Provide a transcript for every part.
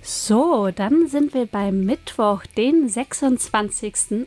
So, dann sind wir beim Mittwoch, den 26.08.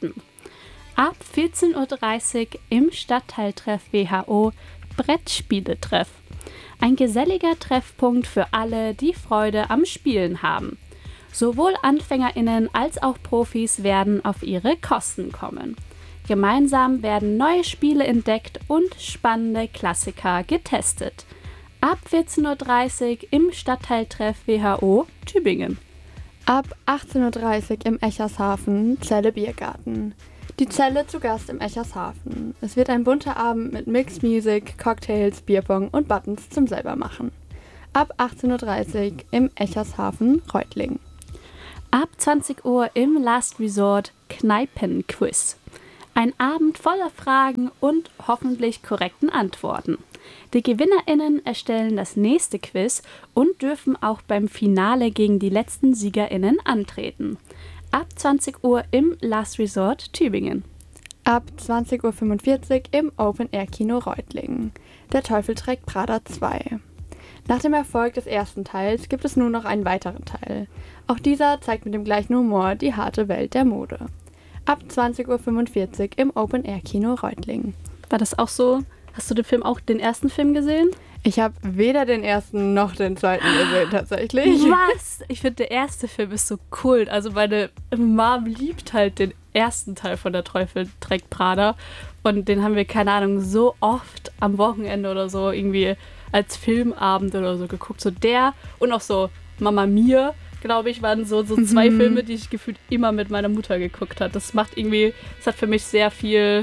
Ab 14.30 Uhr im Stadtteiltreff WHO Brettspieletreff. Ein geselliger Treffpunkt für alle, die Freude am Spielen haben. Sowohl AnfängerInnen als auch Profis werden auf ihre Kosten kommen. Gemeinsam werden neue Spiele entdeckt und spannende Klassiker getestet. Ab 14.30 Uhr im Stadtteiltreff WHO Tübingen. Ab 18.30 Uhr im Echershafen Zelle Biergarten. Die Zelle zu Gast im Echershafen. Es wird ein bunter Abend mit Mixed Music, Cocktails, Bierpong und Buttons zum Selbermachen. Ab 18.30 Uhr im Echershafen Reutlingen. Ab 20 Uhr im Last Resort Kneipenquiz. Ein Abend voller Fragen und hoffentlich korrekten Antworten. Die GewinnerInnen erstellen das nächste Quiz und dürfen auch beim Finale gegen die letzten SiegerInnen antreten. Ab 20 Uhr im Last Resort Tübingen. Ab 20.45 Uhr im Open-Air-Kino Reutlingen. Der Teufel trägt Prada 2. Nach dem Erfolg des ersten Teils gibt es nun noch einen weiteren Teil. Auch dieser zeigt mit dem gleichen Humor die harte Welt der Mode. Ab 20.45 Uhr im Open-Air-Kino Reutlingen. War das auch so? Hast du den ersten Film gesehen? Ich habe weder den ersten noch den zweiten gesehen, tatsächlich. Was? Ich finde, der erste Film ist so Kult. Also meine Mom liebt halt den ersten Teil von Der Teufel trägt Prada. Und den haben wir, keine Ahnung, so oft am Wochenende oder so irgendwie als Filmabend oder so geguckt. So der und auch so Mama Mia, glaube ich, waren so zwei Filme, die ich gefühlt immer mit meiner Mutter geguckt habe. Das hat für mich sehr viel,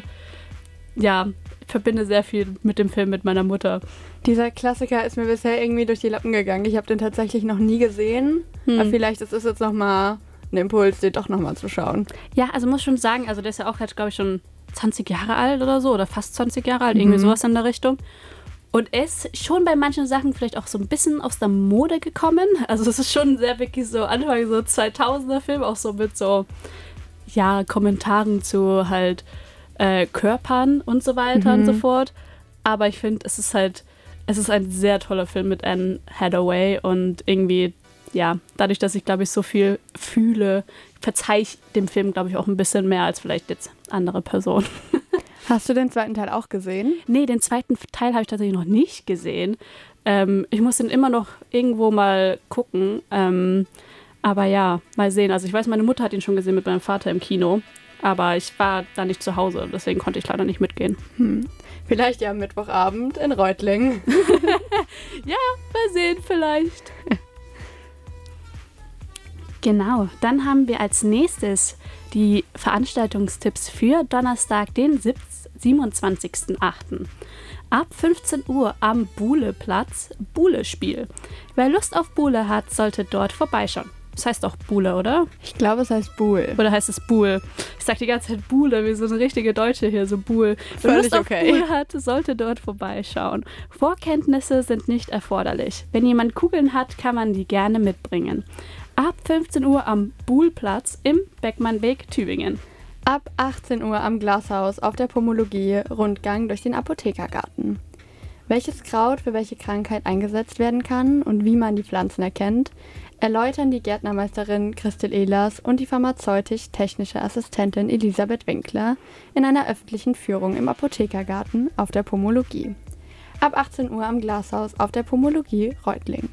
ja, ich verbinde sehr viel mit dem Film mit meiner Mutter. Dieser Klassiker ist mir bisher irgendwie durch die Lappen gegangen. Ich habe den tatsächlich noch nie gesehen. Aber vielleicht ist es jetzt nochmal ein Impuls, den doch nochmal zu schauen. Ja, also muss schon sagen, also der ist ja auch jetzt, glaube ich, schon 20 Jahre alt oder so. Oder fast 20 Jahre alt, irgendwie sowas in der Richtung. Und er ist schon bei manchen Sachen vielleicht auch so ein bisschen aus der Mode gekommen. Also es ist schon sehr wirklich so Anfang so 2000er Film, auch so mit so, ja, Kommentaren zu halt Körpern und so weiter und so fort. Aber ich finde, es ist ein sehr toller Film mit Anne Hathaway und irgendwie, ja, dadurch, dass ich, glaube ich, so viel fühle, verzeihe ich dem Film, glaube ich, auch ein bisschen mehr als vielleicht jetzt andere Personen. Hast du den zweiten Teil auch gesehen? Nee, den zweiten Teil habe ich tatsächlich noch nicht gesehen. Ich muss den immer noch irgendwo mal gucken. Aber ja, mal sehen. Also ich weiß, meine Mutter hat ihn schon gesehen mit meinem Vater im Kino. Aber ich war da nicht zu Hause, deswegen konnte ich leider nicht mitgehen. Vielleicht ja am Mittwochabend in Reutlingen. Ja, mal sehen vielleicht. Genau, dann haben wir als nächstes die Veranstaltungstipps für Donnerstag, den 27.08. Ab 15 Uhr am Buhleplatz Buhlespiel. Wer Lust auf Buhle hat, sollte dort vorbeischauen. Das heißt auch Buhle, oder? Ich glaube, es heißt Buhl. Oder heißt es Buhl? Ich sag die ganze Zeit Buhle, wie so eine richtige Deutsche hier, so Buhl. Wer Lust auf Buhl hat, sollte dort vorbeischauen. Vorkenntnisse sind nicht erforderlich. Wenn jemand Kugeln hat, kann man die gerne mitbringen. Ab 15 Uhr am Buhlplatz im Beckmannweg, Tübingen. Ab 18 Uhr am Glashaus auf der Pomologie Rundgang durch den Apothekergarten. Welches Kraut für welche Krankheit eingesetzt werden kann und wie man die Pflanzen erkennt, erläutern die Gärtnermeisterin Christel Ehlers und die pharmazeutisch-technische Assistentin Elisabeth Winkler in einer öffentlichen Führung im Apothekergarten auf der Pomologie. Ab 18 Uhr am Glashaus auf der Pomologie Reutlingen.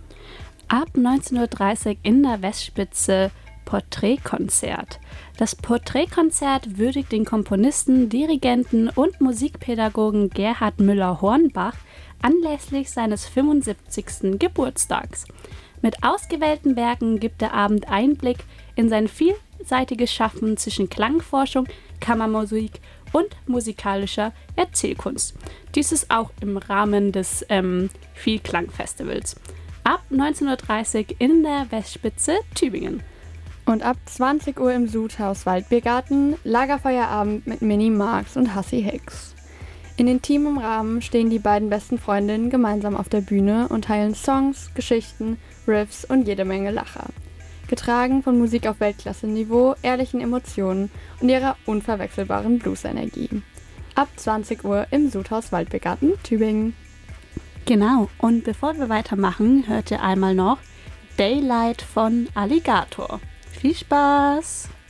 Ab 19.30 Uhr in der Westspitze Porträtkonzert. Das Porträtkonzert würdigt den Komponisten, Dirigenten und Musikpädagogen Gerhard Müller-Hornbach anlässlich seines 75. Geburtstags. Mit ausgewählten Werken gibt der Abend Einblick in sein vielseitiges Schaffen zwischen Klangforschung, Kammermusik und musikalischer Erzählkunst. Dies ist auch im Rahmen des Vielklang-Festivals. Ab 19.30 Uhr in der Westspitze Tübingen. Und ab 20 Uhr im Sudhaus Waldbiergarten Lagerfeuerabend mit Minnie Marx und Hassie Hicks. In intimem Rahmen stehen die beiden besten Freundinnen gemeinsam auf der Bühne und teilen Songs, Geschichten, Riffs und jede Menge Lacher. Getragen von Musik auf Weltklasse-Niveau, ehrlichen Emotionen und ihrer unverwechselbaren Blues-Energie. Ab 20 Uhr im Sudhaus Waldbiergarten, Tübingen. Genau, und bevor wir weitermachen, hört ihr einmal noch Daylight von Alligator. Viel Spaß!